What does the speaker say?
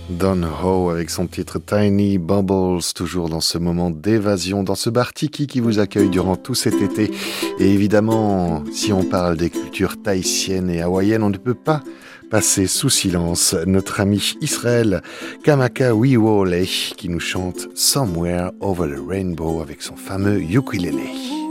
Don Ho avec son titre Tiny Bubbles, toujours dans ce moment d'évasion, dans ce bar Tiki qui vous accueille durant tout cet été. Et évidemment, si on parle des cultures tahitiennes et hawaïennes, on ne peut pas passer sous silence notre ami Israël Kamaka Wiwole qui nous chante Somewhere Over the Rainbow avec son fameux ukulélé.